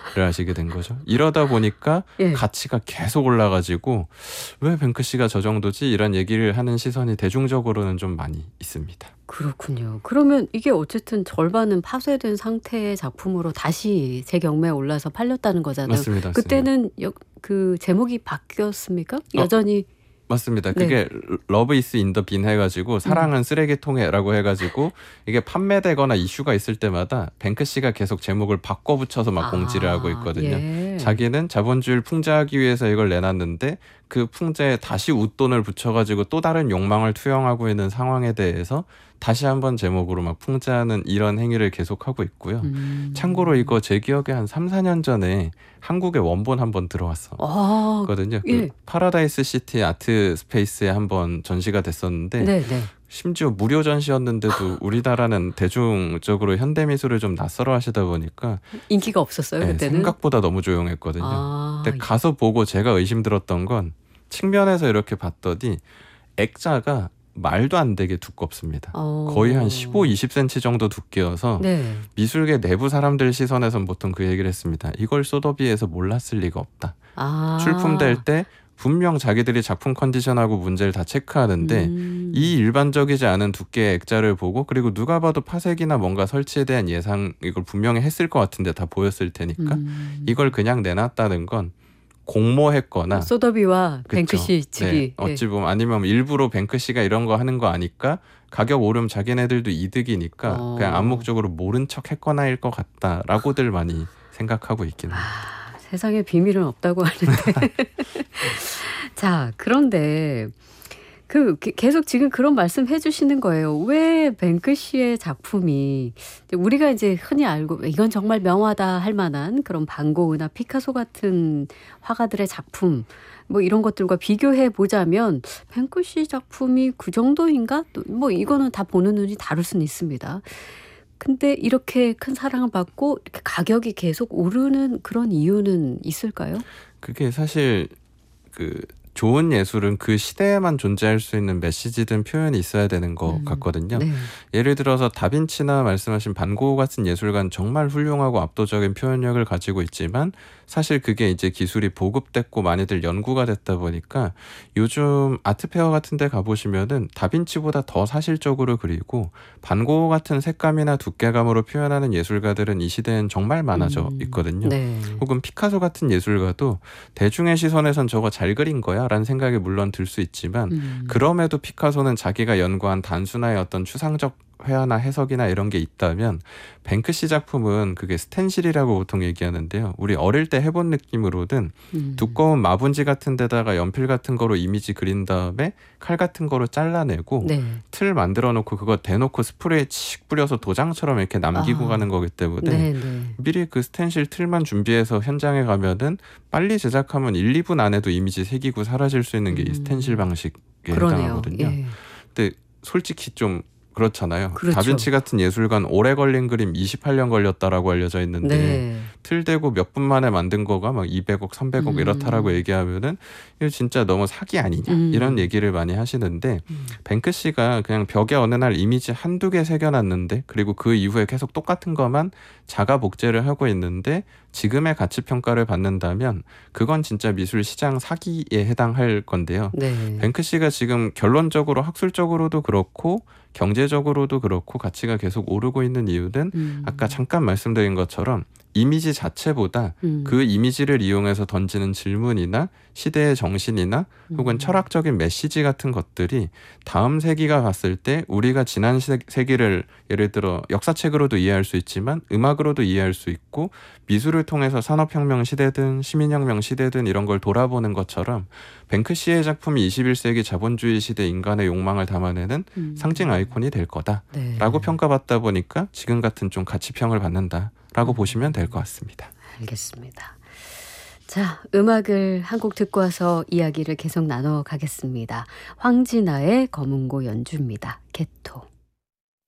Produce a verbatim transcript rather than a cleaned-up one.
하시게 된 거죠. 이러다 보니까 예. 가치가 계속 올라가지고 왜 뱅크시가 저 정도지? 이런 얘기를 하는 시선이 대중적으로는 좀 많이 있습니다. 그렇군요. 그러면 이게 어쨌든 절반은 파쇄된 상태의 작품으로 다시 재경매에 올라서 팔렸다는 거잖아요. 맞습니다. 맞습니다. 그때는 여, 그 제목이 바뀌었습니까? 어, 여전히 맞습니다. 네. 그게 러브 이스 인 더 빈 해가지고 사랑은 쓰레기통에라고 해가지고 이게 판매되거나 이슈가 있을 때마다 뱅크시가 계속 제목을 바꿔 붙여서 막 아, 공지를 하고 있거든요. 예. 자기는 자본주의를 풍자하기 위해서 이걸 내놨는데 그 풍자에 다시 웃돈을 붙여가지고 또 다른 욕망을 투영하고 있는 상황에 대해서 다시 한번 제목으로 막 풍자하는 이런 행위를 계속하고 있고요. 음. 참고로 이거 제 기억에 한 삼, 사 년 전에 한국에 원본 한번 들어왔어. 아, 거든요. 예. 그 파라다이스 시티 아트 스페이스에 한번 전시가 됐었는데 네, 네. 심지어 무료 전시였는데도 우리나라는 대중적으로 현대미술을 좀 낯설어 하시다 보니까 인기가 없었어요, 네, 그때는? 생각보다 너무 조용했거든요. 아, 근데 가서 보고 제가 의심들었던 건 측면에서 이렇게 봤더니 액자가 말도 안 되게 두껍습니다. 어. 거의 한 십오, 이십 센티미터 정도 두께여서 네. 미술계 내부 사람들 시선에선 보통 그 얘기를 했습니다. 이걸 소더비에서 몰랐을 리가 없다. 아. 출품될 때 분명 자기들이 작품 컨디션하고 문제를 다 체크하는데 음. 이 일반적이지 않은 두께의 액자를 보고 그리고 누가 봐도 파색이나 뭔가 설치에 대한 예상 이걸 분명히 했을 것 같은데 다 보였을 테니까 음. 이걸 그냥 내놨다는 건 공모했거나 소더비와 그쵸. 뱅크시 측이 네, 어찌 보면 아니면 일부러 뱅크시가 이런 거 하는 거 아니까 가격 오르면 자기네들도 이득이니까 어. 그냥 암묵적으로 모른 척 했거나일 것 같다라고들 많이 생각하고 있긴 합니다. 아, 세상에 비밀은 없다고 하는데. 자, 그런데 그 게- 계속 지금 그런 말씀 해주시는 거예요. 왜 뱅크시의 작품이 우리가 이제 흔히 알고 이건 정말 명화다 할 만한 그런 반 고흐나 피카소 같은 화가들의 작품 뭐 이런 것들과 비교해 보자면 뱅크시 작품이 그 정도인가? 또 뭐 이거는 다 보는 눈이 다를 수는 있습니다. 근데 이렇게 큰 사랑을 받고 이렇게 가격이 계속 오르는 그런 이유는 있을까요? 그게 사실 그 좋은 예술은 그 시대에만 존재할 수 있는 메시지든 표현이 있어야 되는 것 음, 같거든요. 네. 예를 들어서 다빈치나 말씀하신 반 고흐 같은 예술가는 정말 훌륭하고 압도적인 표현력을 가지고 있지만 사실 그게 이제 기술이 보급됐고 많이들 연구가 됐다 보니까 요즘 아트페어 같은 데 가보시면은 다빈치보다 더 사실적으로 그리고 반 고흐 같은 색감이나 두께감으로 표현하는 예술가들은 이 시대엔 정말 많아져 음, 있거든요. 네. 혹은 피카소 같은 예술가도 대중의 시선에선 저거 잘 그린 거야? 라는 생각이 물론 들 수 있지만 음. 그럼에도 피카소는 자기가 연구한 단순화의 어떤 추상적 회화나 해석이나 이런 게 있다면 뱅크시 작품은 그게 스텐실이라고 보통 얘기하는데요. 우리 어릴 때 해본 느낌으로는 음. 두꺼운 마분지 같은 데다가 연필 같은 거로 이미지 그린 다음에 칼 같은 거로 잘라내고 네. 틀 만들어 놓고 그거 대놓고 스프레이 칙 뿌려서 도장처럼 이렇게 남기고 아. 가는 거기 때문에 네, 네. 미리 그 스텐실 틀만 준비해서 현장에 가면은 빨리 제작하면 일, 이 분 안에도 이미지 새기고 사라질 수 있는 게 이 음. 스텐실 방식에 그러네요. 해당하거든요. 예. 근데 솔직히 좀 그렇잖아요. 그렇죠. 다빈치 같은 예술가는 오래 걸린 그림 이십팔 년 걸렸다라고 알려져 있는데 네. 틀 대고 몇 분 만에 만든 거가 막 이백억, 삼백억 음. 이렇다라고 얘기하면은 이거 진짜 너무 사기 아니냐 음. 이런 얘기를 많이 하시는데 음. 뱅크시가 그냥 벽에 어느 날 이미지 한두 개 새겨놨는데 그리고 그 이후에 계속 똑같은 것만 자가 복제를 하고 있는데 지금의 가치 평가를 받는다면 그건 진짜 미술 시장 사기에 해당할 건데요. 네. 뱅크시가 지금 결론적으로 학술적으로도 그렇고 경제적으로도 그렇고 가치가 계속 오르고 있는 이유는 음. 아까 잠깐 말씀드린 것처럼 이미지 자체보다 음. 그 이미지를 이용해서 던지는 질문이나 시대의 정신이나 혹은 음. 철학적인 메시지 같은 것들이 다음 세기가 봤을 때 우리가 지난 세, 세기를 예를 들어 역사책으로도 이해할 수 있지만 음악으로도 이해할 수 있고 미술을 통해서 산업혁명 시대든 시민혁명 시대든 이런 걸 돌아보는 것처럼 뱅크시의 작품이 이십일 세기 자본주의 시대 인간의 욕망을 담아내는 음. 상징 아이콘이 될 거다라고 네. 평가받다 보니까 지금 같은 좀 가치평을 받는다라고 음. 보시면 될 것 같습니다. 알겠습니다. 자, 음악을 한 곡 듣고 와서 이야기를 계속 나눠가겠습니다. 황진아의 검은고 연주입니다. 개토.